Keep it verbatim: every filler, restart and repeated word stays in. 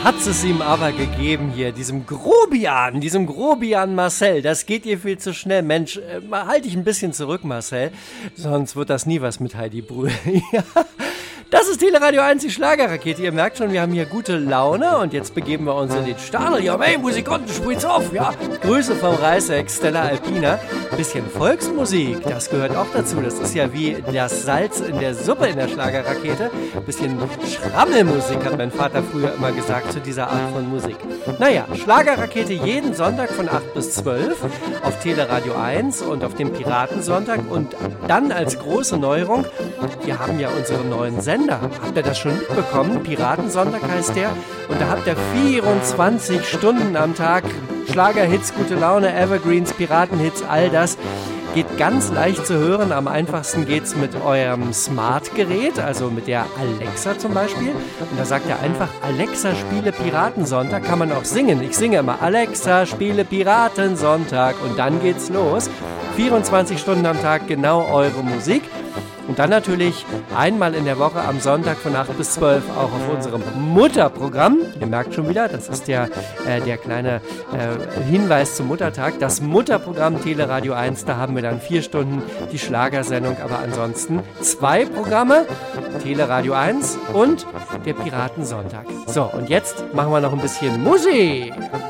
hat es ihm aber gegeben hier, diesem Grobian, diesem Grobian Marcel. Das geht dir viel zu schnell. Mensch, äh, halt dich ein bisschen zurück, Marcel, sonst wird das nie was mit Heidi Brühl. Ja. Das ist Teleradio eins, die Schlagerrakete. Ihr merkt schon, wir haben hier gute Laune und jetzt begeben wir uns in den Stadel. Ja, hey, Musikanten, spielt's auf, ja. Grüße vom Reiseck, Stella Alpina. Bisschen Volksmusik, das gehört auch dazu. Das ist ja wie das Salz in der Suppe in der Schlagerrakete. Bisschen Schrammelmusik, hat mein Vater früher immer gesagt zu dieser Art von Musik. Naja, Schlagerrakete jeden Sonntag von acht bis zwölf auf Teleradio eins und auf dem Piratensonntag. Und dann als große Neuerung, wir haben ja unsere neuen Sender. Habt ihr das schon mitbekommen? Piratensonntag heißt der. Und da habt ihr vierundzwanzig Stunden am Tag Schlagerhits, gute Laune, Evergreens, Piratenhits, all das. Geht ganz leicht zu hören. Am einfachsten geht's mit eurem Smart-Gerät, also mit der Alexa zum Beispiel. Und da sagt ihr einfach, Alexa, spiele Piratensonntag. Kann man auch singen. Ich singe immer, Alexa, spiele Piratensonntag. Und dann geht's los. vierundzwanzig Stunden am Tag genau eure Musik. Und dann natürlich einmal in der Woche am Sonntag von acht bis zwölf auch auf unserem Mutterprogramm. Ihr merkt schon wieder, das ist der, äh, der kleine äh, Hinweis zum Muttertag. Das Mutterprogramm Teleradio eins, da haben wir dann vier Stunden die Schlagersendung. Aber ansonsten zwei Programme, Teleradio eins und der Piratensonntag. So, und jetzt machen wir noch ein bisschen Musik.